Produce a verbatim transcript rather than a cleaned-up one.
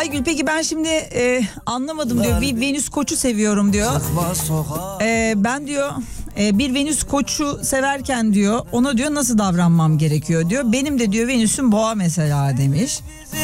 Aygül peki ben şimdi e, anlamadım diyor. Bir Venüs koçu seviyorum diyor. E, ben diyor e, bir Venüs koçu severken diyor ona diyor nasıl davranmam gerekiyor diyor. Benim de diyor Venüs'üm boğa mesela demiş.